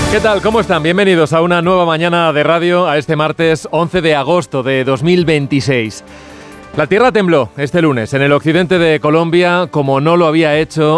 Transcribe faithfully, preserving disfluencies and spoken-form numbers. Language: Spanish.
¿Qué tal? ¿Cómo están? Bienvenidos a una nueva mañana de radio, a este martes once de agosto de dos mil veintiséis. La tierra tembló este lunes en el occidente de Colombia como no lo había hecho